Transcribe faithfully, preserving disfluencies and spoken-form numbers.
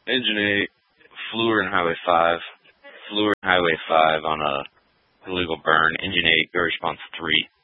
Engine eight, Fleur and Highway five. Fleur and Highway five on a illegal burn. Engine eight, air response three.